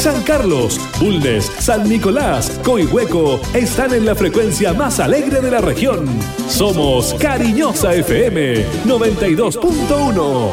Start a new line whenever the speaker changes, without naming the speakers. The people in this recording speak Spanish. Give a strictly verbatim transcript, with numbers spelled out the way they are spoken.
San Carlos, Bulnes, San Nicolás, Coihueco están en la frecuencia más alegre de la región. Somos Cariñosa F M noventa y dos punto uno.